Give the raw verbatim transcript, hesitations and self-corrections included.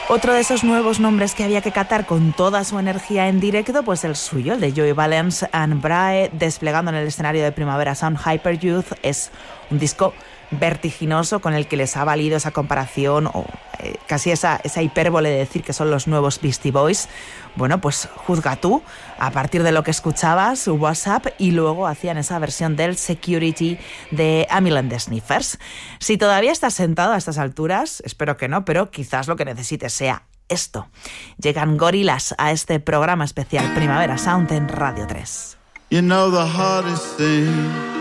Otro de esos nuevos nombres que había que catar con toda su energía en directo, pues el suyo, el de Joey Valence and Brahe, desplegando en el escenario de Primavera Sound Hyper Youth. Es un disco vertiginoso con el que les ha valido esa comparación o eh, casi esa, esa hipérbole de decir que son los nuevos Beastie Boys. Bueno, pues juzga tú a partir de lo que escuchabas, su WhatsApp, y luego hacían esa versión del Security de Amyl and the Sniffers. Si todavía estás sentado a estas alturas, espero que no, pero quizás lo que necesites sea esto. Llegan Gorillaz a este programa especial Primavera Sound en Radio tres. You know the hardest thing